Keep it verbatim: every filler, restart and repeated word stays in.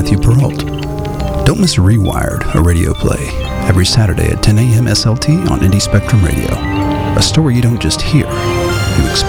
Matthew Peralt. Don't miss Rewired, a radio play, every Saturday at ten a.m. S L T on Indie Spectrum Radio. A story you don't just hear, you experience.